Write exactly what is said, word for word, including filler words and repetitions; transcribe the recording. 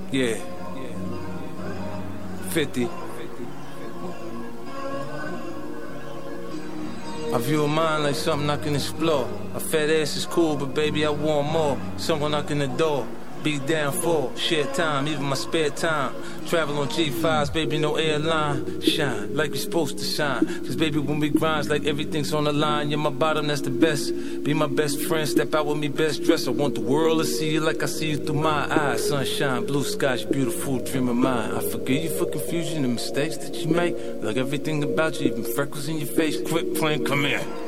Yeah. fifty. I view a mind like something I can explore. A fat ass is cool, but baby, I want more. Someone I can adore. Be down for, share time, even my spare time. Travel on G fives, baby, no airline. Shine like you're supposed to shine. Cause baby, when we grind, like everything's on the line. You're my bottom, that's the best. Be my best friend, step out with me, best dressed. I want the world to see you like I see you through my eyes. Sunshine, blue skies, beautiful dream of mine. I forgive you for confusion and mistakes that you make. Like everything about you, even freckles in your face. Quit playing, come here.